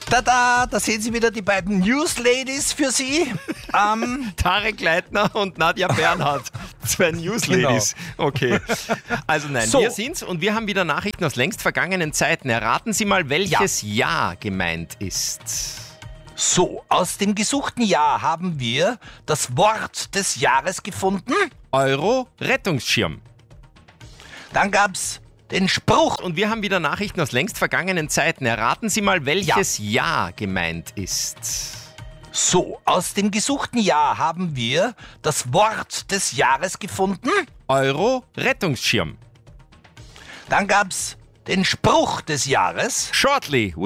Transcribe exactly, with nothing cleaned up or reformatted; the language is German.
Tada, da sehen Sie wieder die beiden News-Ladies für Sie. Ähm, Tarek Leitner und Nadja Bernhardt. Zwei News-Ladies. Genau. Okay. Also nein, so. wir sind's und wir haben wieder Nachrichten aus längst vergangenen Zeiten. Erraten Sie mal, welches ja. Jahr gemeint ist. So, aus dem gesuchten Jahr haben wir das Wort des Jahres gefunden. Euro-Rettungsschirm. Dann gab's den Spruch. Und wir haben wieder Nachrichten aus längst vergangenen Zeiten. Erraten Sie mal, welches ja. Jahr gemeint ist. So, aus dem gesuchten Jahr haben wir das Wort des Jahres gefunden. Euro-Rettungsschirm. Dann gab's den Spruch des Jahres. Shortly.